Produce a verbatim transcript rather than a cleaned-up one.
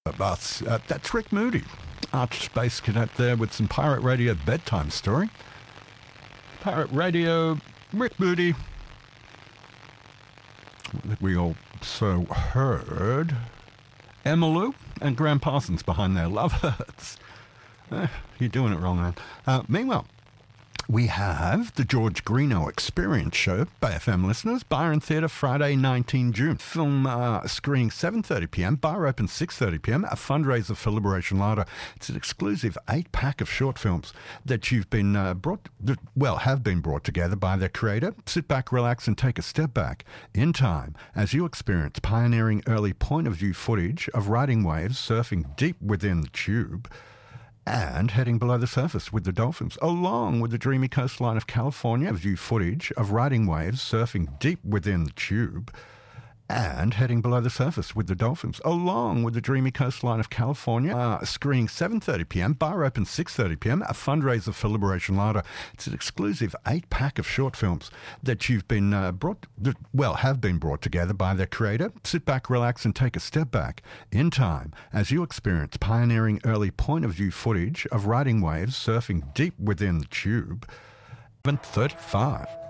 Us. Uh, that's Rick Moody, Arch Space Cadet there with some Pirate Radio bedtime story. Pirate Radio, Rick Moody. We also heard Emmylou and Graham Parsons behind their Love Hurts. Eh, you're doing it wrong, man. Uh, meanwhile, we have the George Greenough Experience Show, Bay F M listeners, Byron Theatre, Friday, nineteenth June. Film uh, screening seven thirty p m, bar open six thirty p m, a fundraiser for Liberation Larder. It's an exclusive eight-pack of short films that you've been uh, brought, that, well, have been brought together by their creator. Sit back, relax, and take a step back in time as you experience pioneering early point-of-view footage of riding waves surfing deep within the tube and heading below the surface with the dolphins, along with the dreamy coastline of California, view footage of riding waves surfing deep within the tube, and heading below the surface with the dolphins, along with the dreamy coastline of California. Uh, screening seven thirty p m, bar open six thirty p m, a fundraiser for Liberation Larder. It's an exclusive eight-pack of short films that you've been uh, brought, that, well, have been brought together by their creator. Sit back, relax, and take a step back in time as you experience pioneering early point-of-view footage of riding waves surfing deep within the tube. seven thirty-five.